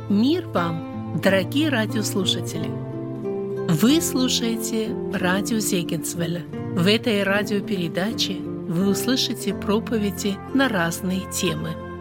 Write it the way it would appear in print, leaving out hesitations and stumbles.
Мир вам, дорогие радиослушатели! Вы слушаете радио Зегенсвелля. В этой радиопередаче вы услышите проповеди на разные темы.